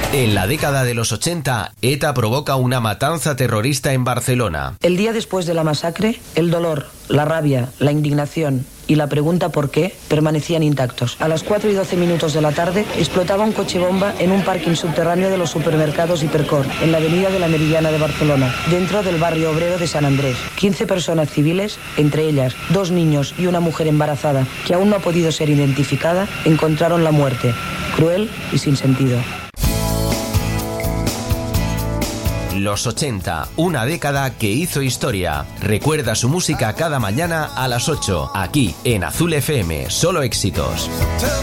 En la década de los 80, ETA provoca una matanza terrorista en Barcelona. El día después de la masacre, el dolor, la rabia, la indignación y la pregunta por qué permanecían intactos. A las 4:12 de la tarde explotaba un coche bomba en un parking subterráneo de los supermercados Hipercor, en la avenida de la Meridiana de Barcelona, dentro del barrio obrero de San Andrés. 15 personas civiles, entre ellas 2 niños y una mujer embarazada, que aún no ha podido ser identificada, encontraron la muerte, cruel y sin sentido. Los 80, una década que hizo historia. Recuerda su música cada mañana a las 8, aquí en Azul FM, solo éxitos.